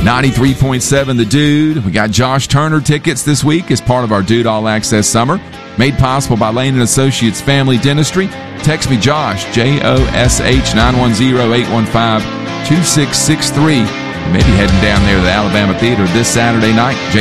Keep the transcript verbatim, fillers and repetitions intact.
ninety-three point seven The Dude. We got Josh Turner tickets this week as part of our Dude All Access Summer, made possible by Lane and Associates Family Dentistry. Text me Josh, J O S H, nine one zero, eight one five, two six six three. You may be heading down there to the Alabama Theater this Saturday night.